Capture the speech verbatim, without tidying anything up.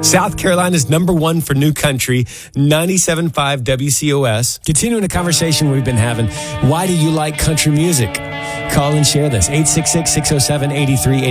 South Carolina's number one for new country, ninety-seven point five W C O S. Continuing the conversation we've been having, why do you like country music? Call and share this, eight six six, six oh seven, eight three eight three.